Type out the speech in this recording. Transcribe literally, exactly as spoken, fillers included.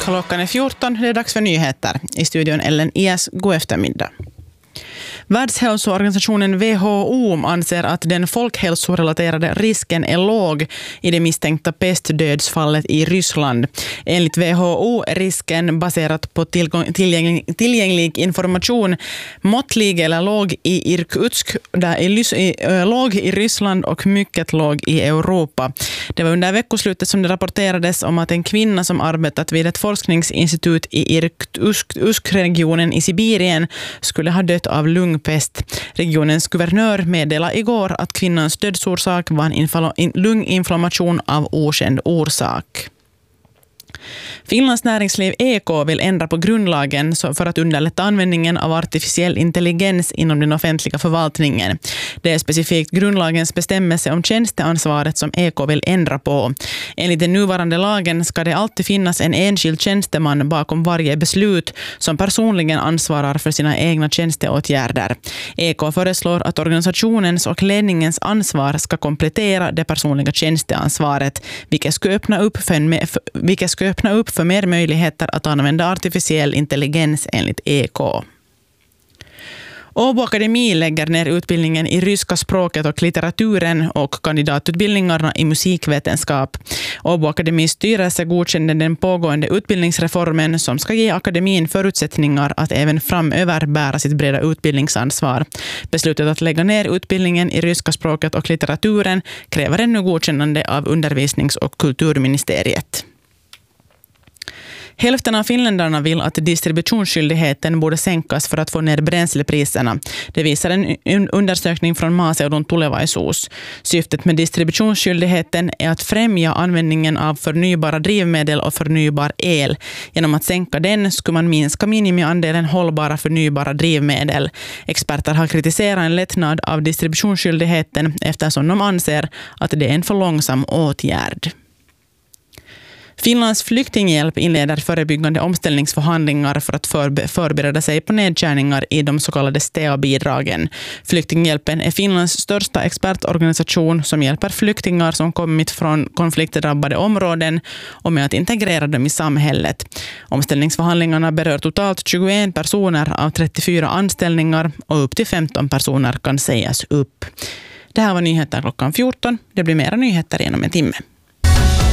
Klockan är fjorton, det är dags för nyheter. I studion Ellen Ias, god eftermiddag. Världshälsoorganisationen W H O anser att den folkhälsorelaterade risken är låg i det misstänkta pestdödsfallet i Ryssland. Enligt W H O är risken baserat på tillgänglig, tillgänglig information måttlig eller låg i Irkutsk, där är låg i Ryssland och mycket låg i Europa. Det var under veckoslutet som det rapporterades om att en kvinna som arbetat vid ett forskningsinstitut i Irkutsk-regionen i Sibirien skulle ha dött av lungpest. Regionens guvernör meddelade igår att kvinnans dödsorsak var en lunginflammation av okänd orsak. Finlands näringsliv E K vill ändra på grundlagen för att underlätta användningen av artificiell intelligens inom den offentliga förvaltningen. Det är specifikt grundlagens bestämmelse om tjänsteansvaret som E K vill ändra på. Enligt den nuvarande lagen ska det alltid finnas en enskild tjänsteman bakom varje beslut som personligen ansvarar för sina egna tjänsteåtgärder. E K föreslår att organisationens och ledningens ansvar ska komplettera det personliga tjänsteansvaret, vilket ska öppna upp för en vilket ska öppna upp för mer möjligheter att använda artificiell intelligens enligt E K. Åbo Akademi lägger ner utbildningen i ryska språket och litteraturen och kandidatutbildningarna i musikvetenskap. Åbo Akademis styrelse godkände den pågående utbildningsreformen som ska ge akademin förutsättningar att även framöver bära sitt breda utbildningsansvar. Beslutet att lägga ner utbildningen i ryska språket och litteraturen kräver ännu godkännande av undervisnings- och kulturministeriet. Hälften av finländarna vill att distributionsskyldigheten borde sänkas för att få ner bränslepriserna. Det visar en undersökning från Maaseudun Tulevaisuus. Syftet med distributionsskyldigheten är att främja användningen av förnybara drivmedel och förnybar el. Genom att sänka den skulle man minska minimiandelen hållbara förnybara drivmedel. Experter har kritiserat en lättnad av distributionsskyldigheten eftersom de anser att det är en för långsam åtgärd. Finlands flyktinghjälp inleder förebyggande omställningsförhandlingar för att förbereda sig på nedskärningar i de så kallade S T E A-bidragen. Flyktinghjälpen är Finlands största expertorganisation som hjälper flyktingar som kommit från konfliktdrabbade områden och med att integrera dem i samhället. Omställningsförhandlingarna berör totalt tjugoen personer av trettiofyra anställningar och upp till femton personer kan sägas upp. Det här var nyheter klockan fjorton. Det blir mera nyheter inom en timme.